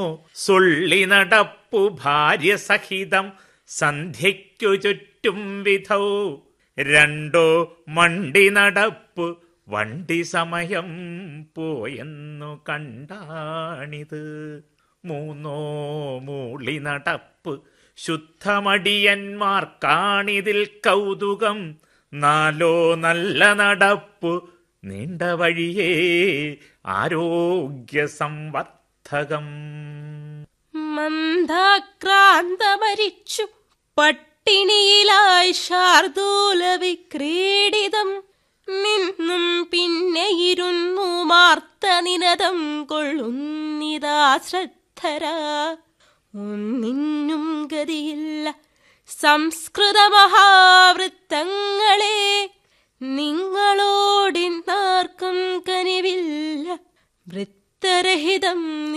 സുള്ളി നടപ്പു ഭാര്യ സഹിതം സന്ധ്യയ്ക്കു ചുറ്റും വിധൗ. 2 മണ്ടി നടപ്പു വണ്ടി സമയം പോയെന്നു കണ്ടാണിത്. 3 മൂളി നടപ്പ് ശുദ്ധമടിയന്മാർക്കാണിതിൽ കൗതുകം. 4 നല്ല നടപ്പു നീണ്ട വഴിയേ ആരോഗ്യ സംവർദ്ധകം. മന്ദാക്രാന്ത മരിച്ചു പട്ടിണിയിലായി ശാർദൂല വിക്രീഡിതം. നിന്നും പിന്നെ ഇരുന്നു മാർത്ത നിനദം കൊള്ളുന്നിതാ ശ്രദ്ധരാ. ഒന്നിനും ഗതിയില്ല സംസ്കൃത മഹാവൃത്തങ്ങളെ. നിങ്ങളോടിന്നാർക്കും കനിവില്ല വൃത്തരഹിതം